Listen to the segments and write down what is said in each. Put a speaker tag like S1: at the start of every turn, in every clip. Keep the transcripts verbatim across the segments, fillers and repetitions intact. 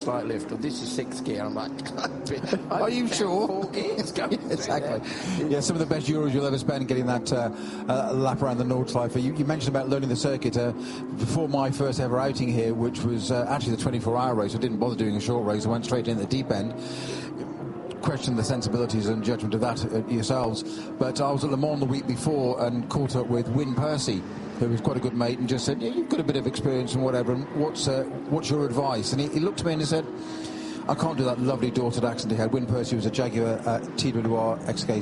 S1: slight lift. Well, this is sixth gear. I'm like,
S2: are you sure?
S1: Four gears going
S2: yeah, exactly.
S1: There.
S2: Yeah, some of the best Euros you'll ever spend getting that uh, uh, lap around the Nordschleife. You, you mentioned about learning the circuit. Uh, before my first ever outing here, which was uh, actually the twenty-four hour race, I didn't bother doing a short race. I went straight in at the deep end. Question the sensibilities and judgment of that uh, yourselves. But I was at Le Mans the week before and caught up with Wyn Percy, who was quite a good mate, and just said, yeah, you've got a bit of experience and whatever, and what's uh, what's your advice? And he, he looked at me and he said, I can't do that lovely Dorset accent he had. Wyn Percy was a Jaguar uh, T W R X K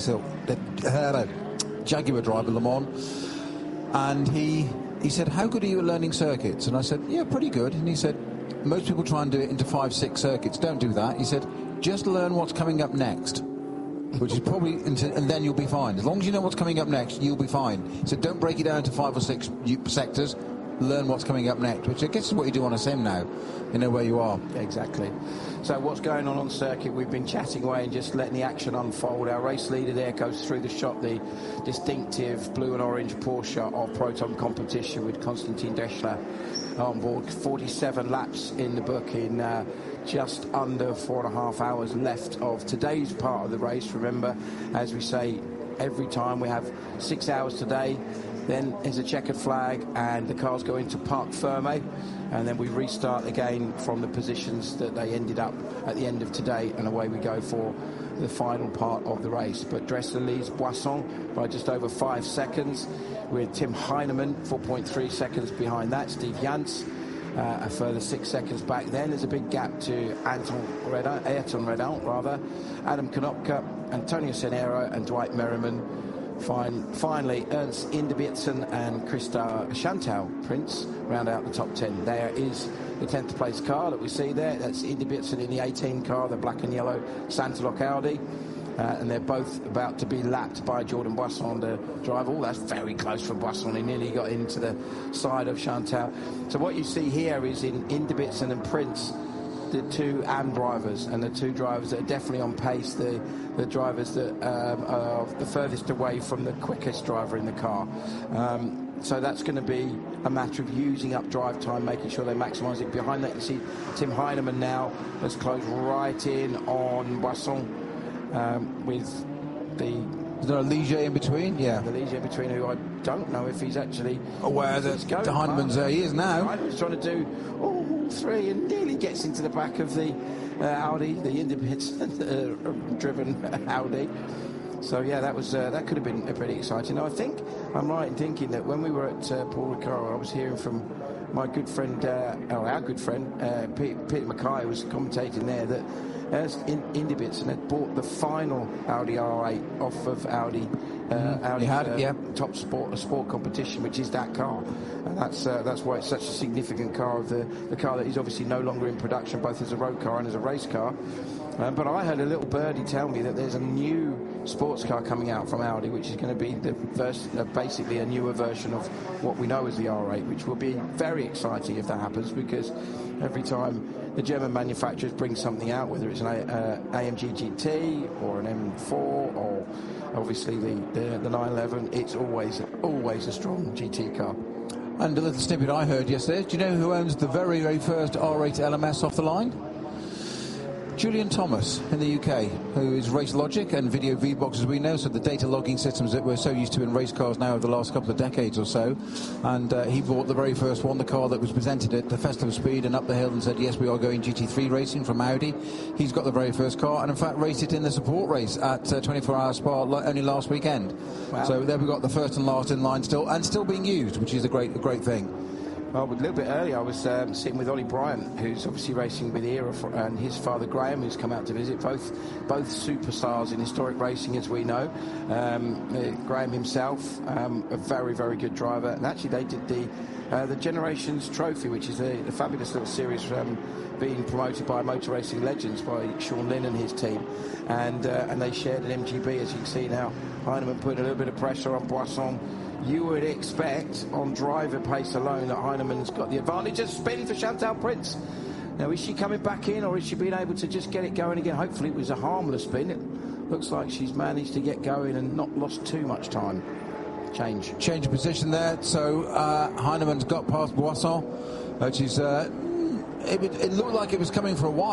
S2: uh, Jaguar driver, Le Mans, and he he said, how good are you at learning circuits? And I said, yeah, pretty good. And he said, most people try and do it into five, six circuits. Don't do that. He said, just learn what's coming up next, which is probably, into, and then you'll be fine. As long as you know what's coming up next, you'll be fine. So don't break it down into five or six sectors. Learn what's coming up next, which I guess is what you do on a sim now. You know where you are.
S1: Exactly. So what's going on on circuit? We've been chatting away and just letting the action unfold. Our race leader there goes through the shot, the distinctive blue and orange Porsche of Proton competition with Konstantin Deschler on board. forty-seven laps in the book in uh, just under four and a half hours left of today's part of the race. Remember, as we say every time, we have six hours today. Then there's a checkered flag and the cars go into Parc Fermé, and then we restart again from the positions that they ended up at the end of today, and away we go for the final part of the race. But Dressler leads Boisson by just over five seconds, with Tim Heinemann four point three seconds behind that. Steve Jans uh, a further six seconds back. Then there's a big gap to Anton Redon, Ayrton Redon rather, Adam Konopka, Antonio Senero and Dwight Merriman. Fine, finally, Ernst Inderbitzen and Christa Chantal Prince round out the top ten. There is the tenth place car that we see there. That's Inderbitzen in the eighteen car, the black and yellow Santalok Audi. Uh, and they're both about to be lapped by Jordan Boisson, the driver. Oh, that's very close from Boisson. He nearly got into the side of Chantal. So what you see here is in Inderbitzen and Prince, the two A M drivers, and the two drivers that are definitely on pace, the, the drivers that um, are the furthest away from the quickest driver in the car. Um, so that's going to be a matter of using up drive time, making sure they maximise it. Behind that, you see Tim Heinemann now has closed right in on Boisson um, with the...
S2: Is there a Ligier in between? Yeah.
S1: The Ligier in between, who I don't know if he's actually
S2: aware that the Heinemann's there. He is now.
S1: Heinemann's trying to do all three and nearly gets into the back of the uh, Audi, the Inderbitzen-driven uh, Audi. So yeah, that was uh, that could have been uh, pretty exciting. Now, I think I'm right in thinking that when we were at uh, Paul Ricard, I was hearing from my good friend, uh, oh, our good friend, uh, Peter, Peter Mackay, was commentating there that as in, Inderbitzen had bought the final Audi R eight off of Audi, uh, mm, Audi
S2: had,
S1: uh,
S2: yeah.
S1: top sport sport competition, which is that car, and that's uh, that's why it's such a significant car of the the car that is obviously no longer in production, both as a road car and as a race car. Um, but I heard a little birdie tell me that there's a new sports car coming out from Audi, which is going to be the first, uh, basically a newer version of what we know as the R eight, which will be very exciting if that happens, because every time the German manufacturers bring something out, whether it's an uh, A M G G T or an M four or obviously the, the, the nine eleven, it's always, always a strong G T car.
S2: And a little snippet I heard yesterday, do you know who owns the very, very first R eight L M S off the line? Julian Thomas in the U K, who is Race Logic and Video V-Box, as we know, so the data logging systems that we're so used to in race cars now over the last couple of decades or so. And uh, he bought the very first one, the car that was presented at the Festival of Speed and up the hill, and said, yes, we are going G T three racing from Audi. He's got the very first car, and in fact raced it in the support race at uh, twenty-four hour Spa only last weekend. Wow. So there we got the first and last in line still, and still being used, which is a great, a great thing.
S1: Well, a little bit earlier, I was um, sitting with Ollie Bryant, who's obviously racing with Era, for, and his father Graham, who's come out to visit. Both both superstars in historic racing, as we know. Um, uh, Graham himself, um, a very, very good driver. And actually, they did the uh, the Generations Trophy, which is a, a fabulous little series um, being promoted by Motor Racing Legends, by Sean Lynn and his team. And, uh, and they shared an M G B, as you can see now. Heinemann putting a little bit of pressure on Boisson. You would expect, on driver pace alone, that Heinemann's got the advantage of spin for Chantal Prince. Now, is she coming back in, or is she being able to just get it going again? Hopefully it was a harmless spin. It looks like she's managed to get going and not lost too much time. Change.
S2: Change of position there. So uh, Heinemann's got past Boisson, which is... Uh, it, it looked like it was coming for a while.